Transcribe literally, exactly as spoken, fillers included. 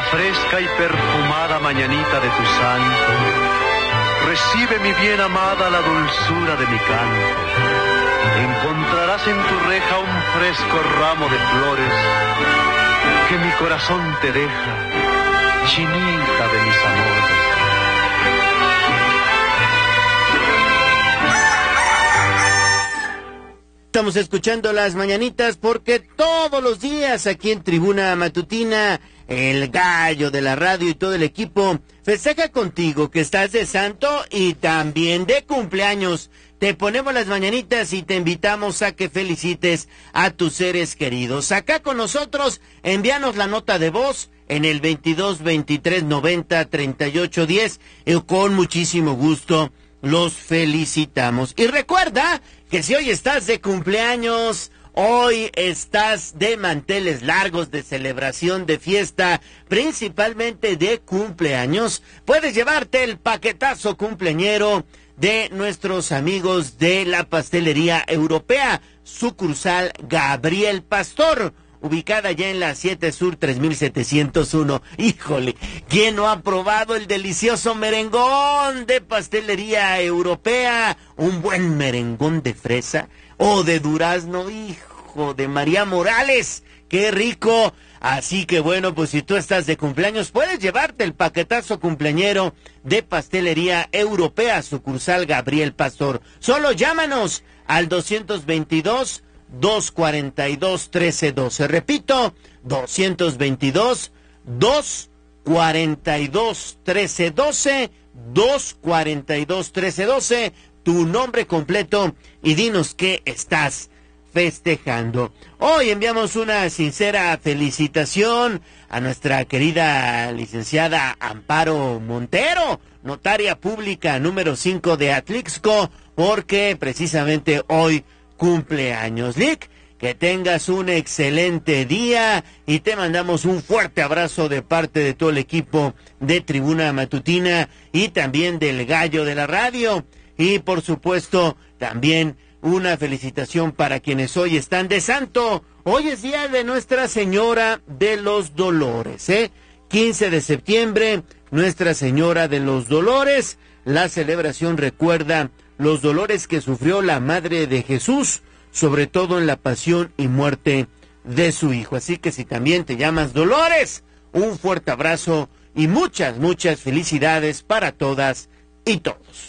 fresca y perfumada mañanita de tu santo, recibe mi bien amada la dulzura de mi canto. Encontrarás en tu reja un fresco ramo de flores que mi corazón te deja, chinita de mis amores. Estamos escuchando las mañanitas porque todos los días aquí en Tribuna Matutina, el gallo de la radio y todo el equipo festeja contigo que estás de santo y también de cumpleaños. Te ponemos las mañanitas y te invitamos a que felicites a tus seres queridos. Acá con nosotros, envíanos la nota de voz en el veintidós, veintitrés, noventa, treinta y ocho, diez. Y con muchísimo gusto los felicitamos. Y recuerda que si hoy estás de cumpleaños, hoy estás de manteles largos, de celebración, de fiesta, principalmente de cumpleaños, puedes llevarte el paquetazo cumpleañero de nuestros amigos de la Pastelería Europea, sucursal Gabriel Pastor, ubicada ya en la siete Sur tres mil setecientos uno. Híjole, ¿quién no ha probado el delicioso merengón de Pastelería Europea? Un buen merengón de fresa o de durazno, hijo de María Morales, ¡qué rico! Así que bueno, pues si tú estás de cumpleaños, puedes llevarte el paquetazo cumpleañero de Pastelería Europea, sucursal Gabriel Pastor. Solo llámanos al doscientos veintidós, doscientos cuarenta y dos, trece doce. Repito, doscientos veintidós, doscientos cuarenta y dos, trece doce, doscientos cuarenta y dos, trece doce, tu nombre completo y dinos qué estás festejando. Hoy enviamos una sincera felicitación a nuestra querida licenciada Amparo Montero, notaria pública número cinco de Atlixco, porque precisamente hoy cumpleaños. Lic, que tengas un excelente día y te mandamos un fuerte abrazo de parte de todo el equipo de Tribuna Matutina y también del gallo de la radio. Y por supuesto también una felicitación para quienes hoy están de santo. Hoy es día de Nuestra Señora de los Dolores, ¿eh? quince de septiembre, Nuestra Señora de los Dolores. La celebración recuerda los dolores que sufrió la Madre de Jesús, sobre todo en la pasión y muerte de su Hijo. Así que si también te llamas Dolores, un fuerte abrazo y muchas, muchas felicidades para todas y todos.